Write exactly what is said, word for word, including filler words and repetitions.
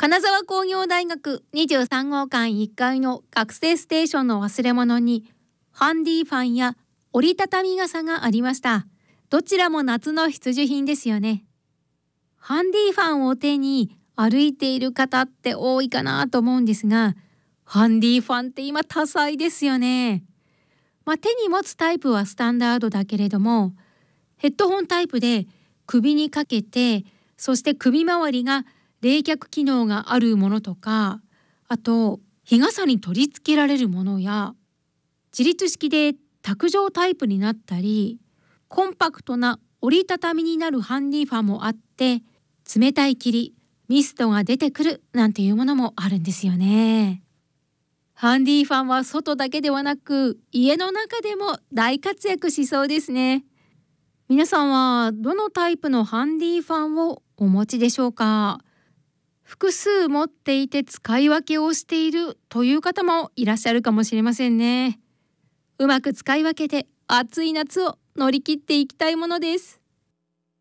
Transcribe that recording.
金沢工業大学にじゅうさんごうかんいっかいの学生ステーションの忘れ物にハンディファンや折りたたみ傘がありました。どちらも夏の必需品ですよね。ハンディファンを手に歩いている方って多いかなと思うんですが、ハンディファンって今多彩ですよね。まあ、手に持つタイプはスタンダードだけれども、ヘッドホンタイプで首にかけて、そして首周りが冷却機能があるものとか、あと日傘に取り付けられるものや、自立式で卓上タイプになったり、コンパクトな折りたたみになるハンディファンもあって、冷たい霧、ミストが出てくるなんていうものもあるんですよね。ハンディファンは外だけではなく、家の中でも大活躍しそうですね。皆さんはどのタイプのハンディファンをお持ちでしょうか？複数持っていて使い分けをしているという方もいらっしゃるかもしれませんね。うまく使い分けて暑い夏を乗り切っていきたいものです。